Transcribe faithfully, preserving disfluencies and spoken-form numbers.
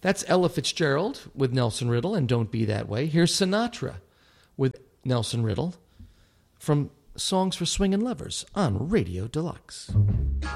That's Ella Fitzgerald with Nelson Riddle and Don't Be That Way. Here's Sinatra with Nelson Riddle from Songs for Swingin' Lovers on Radio Deluxe.